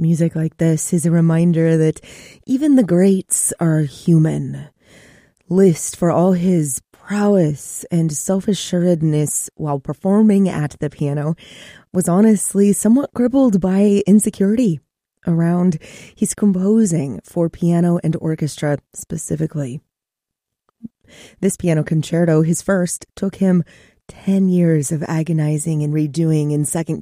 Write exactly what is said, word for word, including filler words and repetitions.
Music like this is a reminder that even the greats are human. Liszt, for all his prowess and self-assuredness while performing at the piano, was honestly somewhat crippled by insecurity around his composing for piano and orchestra specifically. This piano concerto, his first, took him ten years of agonizing and redoing in second